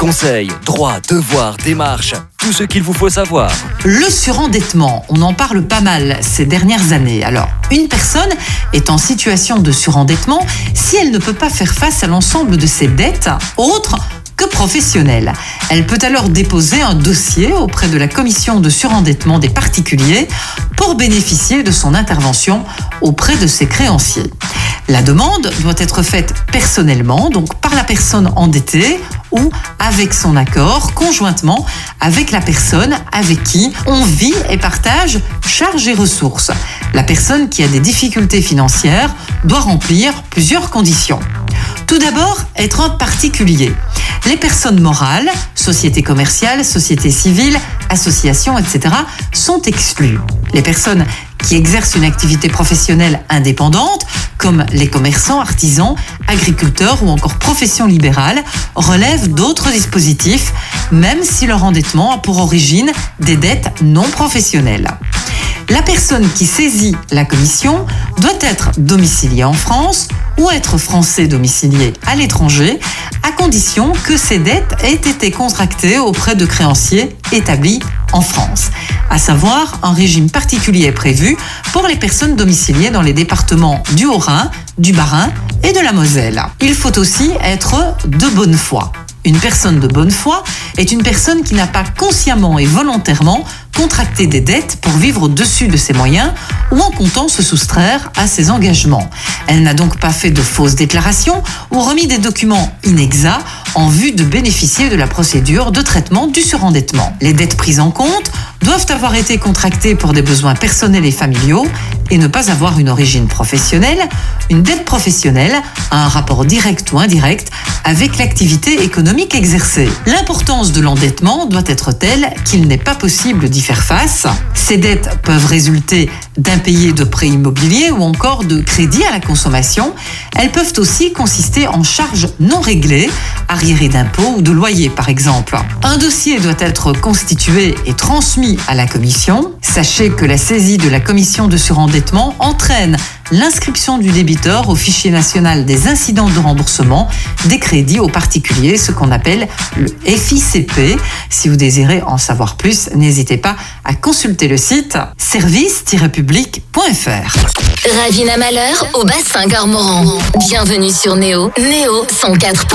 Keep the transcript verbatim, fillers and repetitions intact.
Conseils, droits, devoirs, démarches, tout ce qu'il vous faut savoir. Le surendettement, on en parle pas mal ces dernières années. Alors, une personne est en situation de surendettement si elle ne peut pas faire face à l'ensemble de ses dettes, autres que professionnelles. Elle peut alors déposer un dossier auprès de la commission de surendettement des particuliers pour bénéficier de son intervention auprès de ses créanciers. La demande doit être faite personnellement, donc par la personne endettée ou avec son accord, conjointement avec la personne avec qui on vit et partage charges et ressources. La personne qui a des difficultés financières doit remplir plusieurs conditions. Tout d'abord, être un particulier. Les personnes morales, sociétés commerciales, sociétés civiles, associations, et cetera, sont exclues. Les personnes qui exercent une activité professionnelle indépendante, comme les commerçants, artisans, agriculteurs ou encore professions libérales, relèvent d'autres dispositifs, même si leur endettement a pour origine des dettes non professionnelles. La personne qui saisit la commission doit être domiciliée en France ou être français domicilié à l'étranger, à condition que ces dettes aient été contractées auprès de créanciers établis en France. À savoir, un régime particulier est prévu pour les personnes domiciliées dans les départements du Haut-Rhin, du Bas-Rhin et de la Moselle. Il faut aussi être de bonne foi. Une personne de bonne foi est une personne qui n'a pas consciemment et volontairement contracté des dettes pour vivre au-dessus de ses moyens ou en comptant se soustraire à ses engagements. Elle n'a donc pas fait de fausses déclarations ou remis des documents inexacts en vue de bénéficier de la procédure de traitement du surendettement. Les dettes prises en compte doivent avoir été contractées pour des besoins personnels et familiaux et ne pas avoir une origine professionnelle. Une dette professionnelle a un rapport direct ou indirect avec l'activité économique exercée. L'importance de l'endettement doit être telle qu'il n'est pas possible d'y faire face. Ces dettes peuvent résulter d'impayés de prêts immobiliers ou encore de crédits à la consommation. Elles peuvent aussi consister en charges non réglées, arriérés d'impôts ou de loyers par exemple. Un dossier doit être constitué et transmis à la commission. Sachez que la saisie de la commission de surendettement entraîne l'inscription du débiteur au fichier national des incidents de remboursement des crédits aux particuliers, ce qu'on appelle le F I C P. Si vous désirez en savoir plus, n'hésitez pas à consulter le site service tiret public point f r. Ravina Malheur au bassin Garmoran. Bienvenue sur Néo. Néo cent quatre.